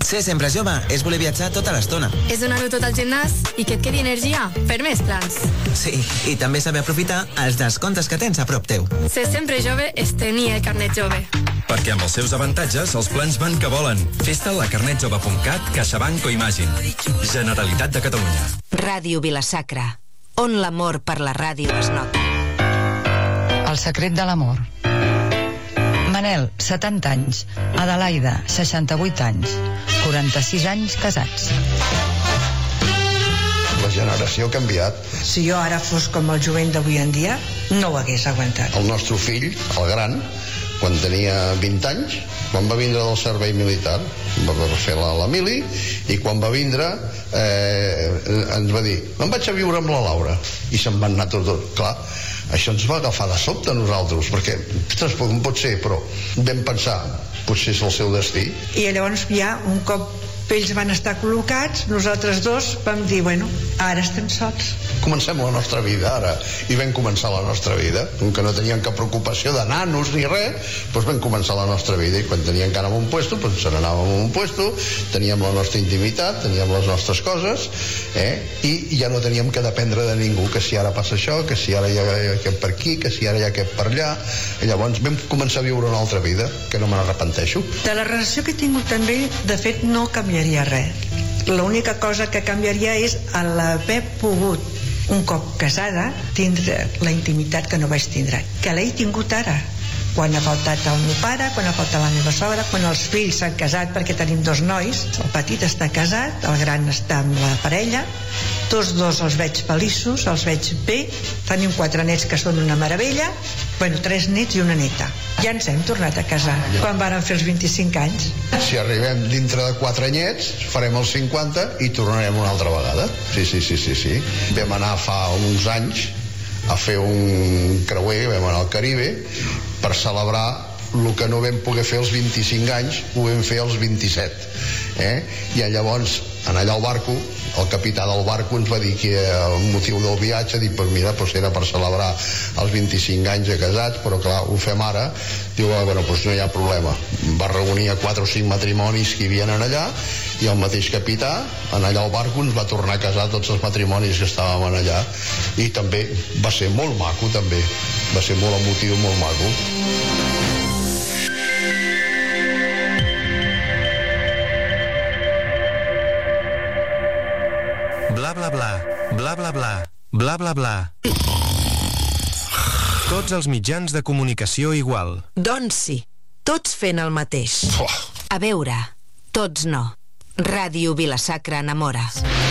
Ser sempre jove és voler viatjar tota l'estona. És donar-ho tot al gimnàs i que et quedi energia per més plans. Sí, i també saber aprofitar els descomptes que tens a prop teu. Ser sempre jove és tenir el carnet jove. Perquè amb els seus avantatges, els plans van que volen. Fes-te'l a carnetjove.cat, CaixaBank o Imagine. Generalitat de Catalunya. Ràdio Vila-sacra, on l'amor per la ràdio es nota. El secret de l'amor. Manel, 70 anys. Adelaida, 68 anys. 46 anys casats. La generació ha canviat. Si jo ara fos com el jovent d'avui en dia, no ho hagués aguantat. El nostre fill, el gran, quan tenia 20 anys, quan va vindre del servei militar, va fer la mili, i quan va vindre ens va dir, me'n vaig a viure amb la Laura, i se'n van anar tot. Clar, això ens va agafar de sobte a nosaltres, perquè, ostres, com pot ser, però vam pensar, potser és el seu destí. I llavors ja, un cop ells van estar col·locats, nosaltres dos vam dir, bueno, ara estem sols. Comencem la nostra vida ara, i vam començar la nostra vida, com que no teníem cap preocupació de nanos ni res, doncs vam començar la nostra vida, i quan teníem que anar a un puesto, doncs se n'anàvem a un puesto, teníem la nostra intimitat, teníem les nostres coses, i ja no teníem que dependre de ningú, que si ara passa això, que si ara hi ha aquest per aquí, que si ara hi ha aquest per allà, i llavors vam començar a viure una altra vida, que no me n'arrepenteixo. De la relació que he tingut també, de fet, no canviaria res. L'única cosa que canviaria és l'haver pogut, un cop casada, tindre la intimitat que no vaig tindre, que l'he tingut ara, quan ha faltat el meu pare, quan ha faltat la meva sogra, quan els fills s'han casat, perquè tenim 2 nois, el petit està casat, el gran està amb la parella, tots 2 els veig feliços, els veig bé, tenim 4 nets que són una meravella, bueno, 3 nets i una neta. Ja ens hem tornat a casar, quan vàrem fer els 25 anys. Si arribem dintre de 4 anyets, farem els 50 i tornarem una altra vegada. Sí. Vam anar fa uns anys a fer un creuer, vam anar al Caribe, per celebrar el que no vam poder fer els 25 anys, ho vam fer als 27. I llavors, en allà al barco, el capità del barco ens va dir que el motiu del viatge, dic, pues mira, pues era per celebrar els 25 anys de casats, però clar, ho fem ara. Diu, bueno, pues no hi ha problema. Va reunir a 4 o 5 matrimonis que hi havia allà, i el mateix capità, en allà al barco, ens va tornar a casar tots els matrimonis que estàvem allà, i també va ser molt maco, també. Va ser molt emotiu, molt maco. Bla bla bla, bla bla bla, bla bla bla. Tots els mitjans de comunicació igual. Doncs sí, tots fent el mateix. A veure, tots no. Ràdio Vila-sacra enamora.